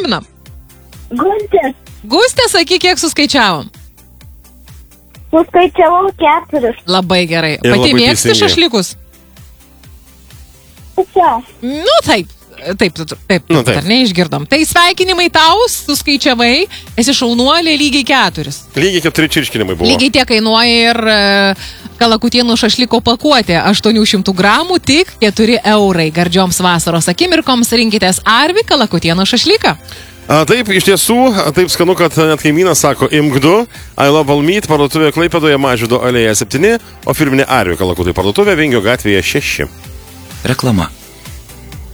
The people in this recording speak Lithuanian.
skambinam? Gustė. Gustė, sakyk, kiek suskaičiavom? Suskaičiavau 4. Labai gerai. Ir Pati labai mėgsti teisingai. šašlykus? Nu, taip. Taip, Nu, taip. ar neišgirdom. Tai sveikinimai tau, suskaičiavai, esi šaunuolė lygiai 4. Lygiai 4 čirškinimai buvo. Lygiai tiek kainuoja ir kalakutienų šašlyko pakuotė 800 gramų, tik 4 eurai. Gardžioms vasaros akimirkoms rinkitės Arvi kalakutienų šašlyką. Taip, iš tiesų, taip skanu, kad net kaimynas sako, imk 2, I Love All Meat, parduotuvė Klaipėdoje Mažvydo alėja 7, o firminė Arvi kalakutai parduotuvė Vingio gatvėje 6. Reklama.